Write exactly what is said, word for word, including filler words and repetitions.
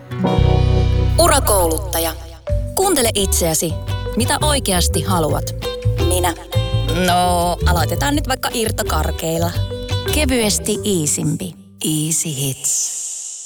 Urakouluttaja. Kuuntele itseäsi. Mitä oikeasti haluat? Minä. No, aloitetaan nyt vaikka irtokarkeilla. Kevyesti iisimpi. Easy Hits.